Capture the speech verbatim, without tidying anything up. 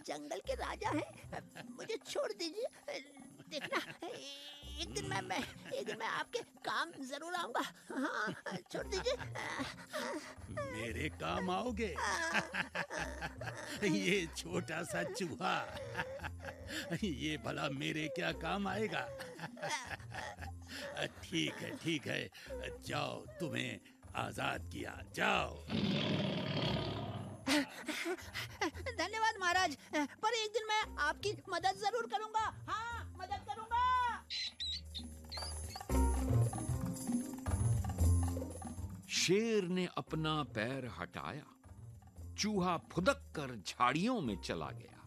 जंगल के राजा हैं, मुझे छोड़ दीजिए। देखना, एक दिन मैं मैं एक दिन मैं आपके काम जरूर आऊंगा। हाँ, छोड़ दीजिए। मेरे काम आओगे? ये छोटा सा चूहा ये भला मेरे क्या काम आएगा? ठीक है ठीक है, जाओ, तुम्हें आजाद किया, जाओ। धन्यवाद महाराज, पर एक दिन मैं आपकी मदद जरूर करूंगा। हाँ, मदद करूंगा। शेर ने अपना पैर हटाया, चूहा फुदक कर झाड़ियों में चला गया।